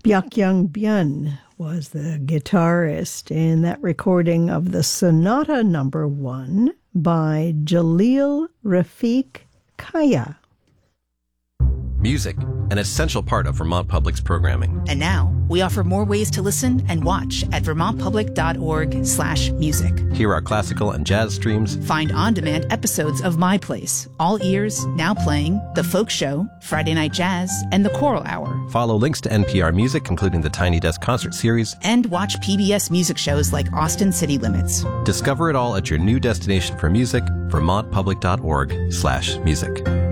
Byakyung Byun was the guitarist in that recording of the Sonata No. 1 by Jalil Rafiq Kaya. Music, an essential part of Vermont Public's programming. And now, we offer more ways to listen and watch at vermontpublic.org/music. Hear our classical and jazz streams. Find on-demand episodes of My Place, All Ears, Now Playing, The Folk Show, Friday Night Jazz, and The Choral Hour. Follow links to NPR music, including the Tiny Desk concert series. And watch PBS music shows like Austin City Limits. Discover it all at your new destination for music, vermontpublic.org/music.